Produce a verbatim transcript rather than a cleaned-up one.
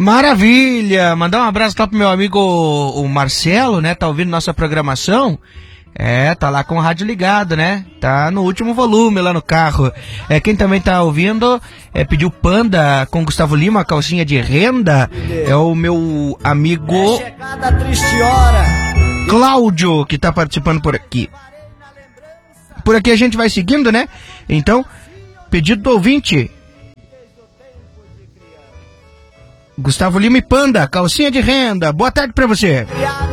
Maravilha! Mandar um abraço lá pro meu amigo o, o Marcelo, né? Tá ouvindo nossa programação. É, tá lá com o rádio ligado, né? Tá no último volume lá no carro. É, quem também tá ouvindo, é, pediu Panda com Gustavo Lima, calcinha de renda. É o meu amigo É chegada a triste hora. Cláudio, que tá participando por aqui. Por aqui a gente vai seguindo, né? Então, pedido do ouvinte. Gustavo Lima e Panda, calcinha de renda. Boa tarde pra você.